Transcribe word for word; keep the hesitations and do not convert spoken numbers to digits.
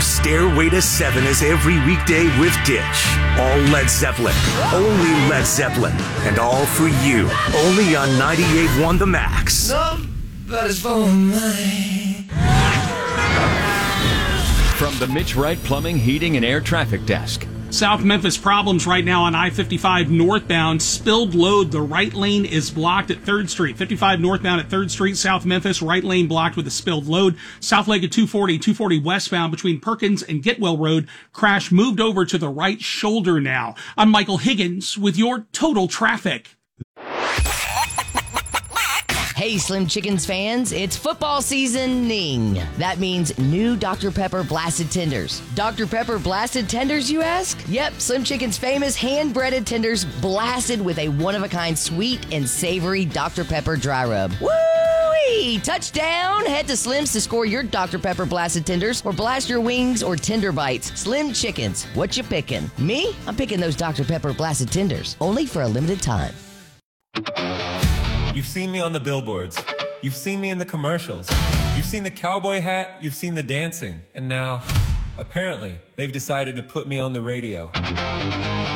Stairway to Seven is every weekday with Ditch. All Led Zeppelin, only Led Zeppelin, and all for you, only on ninety-eight point one The Max. Nobody's for me. From the Mitch Wright Plumbing, Heating, and Air Traffic Desk. South Memphis problems right now on I fifty-five northbound. Spilled load. The right lane is blocked at third Street. fifty-five northbound at third Street. South Memphis, right lane blocked with a spilled load. South Lake at two forty. two forty westbound between Perkins and Getwell Road. Crash moved over to the right shoulder now. I'm Michael Higgins with your total traffic. Hey, Slim Chickens fans, it's football seasoning. That means new Doctor Pepper Blasted Tenders. Doctor Pepper Blasted Tenders, you ask? Yep, Slim Chicken's famous hand-breaded tenders blasted with a one-of-a-kind sweet and savory Doctor Pepper dry rub. Woo-wee! Touchdown! Head to Slim's to score your Doctor Pepper Blasted Tenders or blast your wings or tender bites. Slim Chickens, what you picking? Me? I'm picking those Doctor Pepper Blasted Tenders, only for a limited time. You've seen me on the billboards. You've seen me in the commercials. You've seen the cowboy hat. You've seen the dancing. And now, apparently, they've decided to put me on the radio.